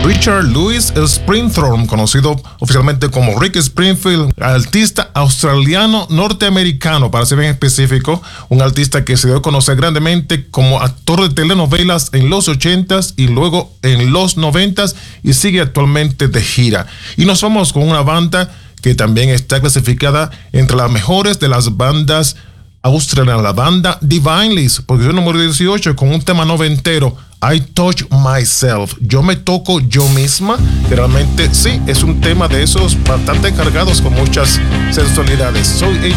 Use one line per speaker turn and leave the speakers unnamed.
Richard Louis Springthorne, conocido oficialmente como Rick Springfield, artista australiano norteamericano, para ser bien específico, un artista que se dio a conocer grandemente como actor de telenovelas en los 80s y luego en los 90s y sigue actualmente de gira. Y nos vamos con una banda que también está clasificada entre las mejores de las bandas australianas, la banda Divinely's, posición número 18 con un tema noventero, I Touch Myself, yo me toco yo misma, que realmente sí, es un tema de esos bastante cargados con muchas sensualidades. Soy